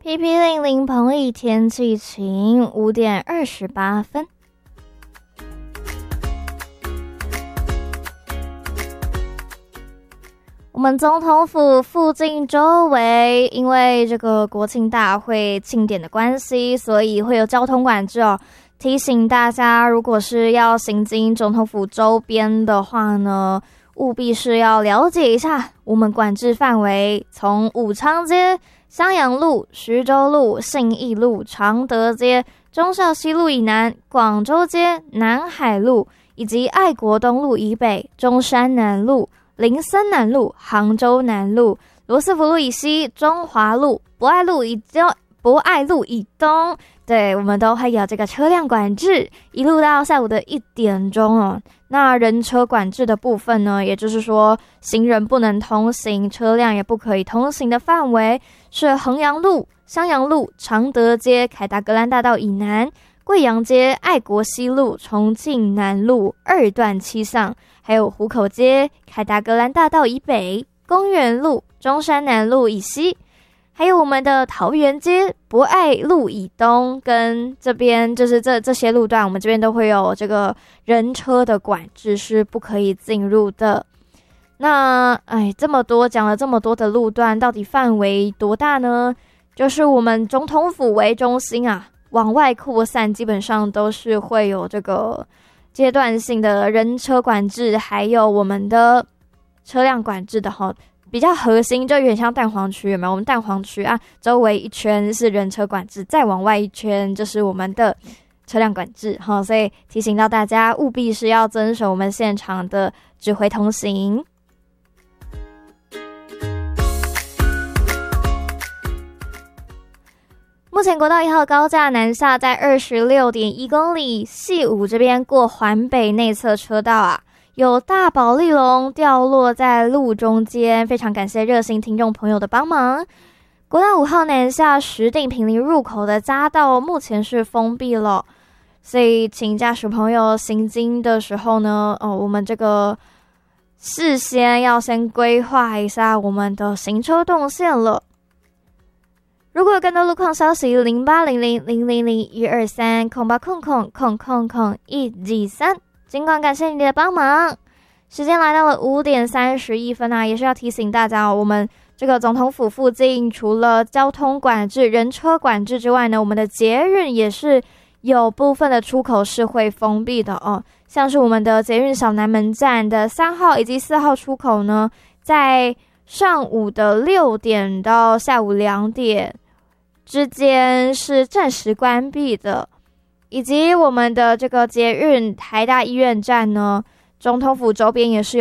霹雳令林彭苰天气晴，5:28。我们总统府附近周围，因为这个国庆大会庆典的关系，所以会有交通管制哦。提醒大家，如果是要行经总统府周边的话呢，务必是要了解一下我们管制范围，从武昌街、襄阳路、徐州路、信义路、常德街、忠孝西路以南、广州街、南海路以及爱国东路以北、中山南路、林森南路、杭州南路、罗斯福路以西、中华路、博爱路以东，对，我们都会有这个车辆管制，一路到下午的1点钟哦。那人车管制的部分呢，也就是说行人不能通行，车辆也不可以通行的范围是衡阳路、襄阳路、常德街、凯达格兰大道以南、贵阳街、爱国西路、重庆南路2段7巷，还有湖口街、凯达格兰大道以北、公园路、中山南路以西，还有我们的桃园街、博爱路以东，跟这边就是这些路段，我们这边都会有这个人车的管制，是不可以进入的。那讲了这么多的路段，到底范围多大呢？就是我们总统府为中心啊，往外扩散，基本上都是会有这个阶段性的人车管制，还有我们的车辆管制的齁。比较核心就有点像蛋黄区，有没有？我们蛋黄区啊，周围一圈是人车管制，再往外一圈就是我们的车辆管制齁，所以提醒到大家，务必是要遵守我们现场的指挥通行。目前国道1号高架南下在26.1公里，细武这边过环北内侧车道啊，有大保利龙掉落在路中间，非常感谢热心听众朋友的帮忙。国道5号南下石碇坪林入口的匝道目前是封闭了，所以请驾驶朋友行经的时候呢，我们这个事先要先规划一下我们的行车动线了。如果有更多路况消息，0800-000-123-0800-123，尽管感谢你的帮忙。时间来到了5:31啊，也是要提醒大家我们这个总统府附近除了交通管制、人车管制之外呢，我们的捷运也是有部分的出口是会封闭的哦。像是我们的捷运小南门站的3号以及4号出口呢，在上午的6点到下午2点之间是暂时关闭的，以及我们的这个捷运台大医院站呢，总统府周边也是有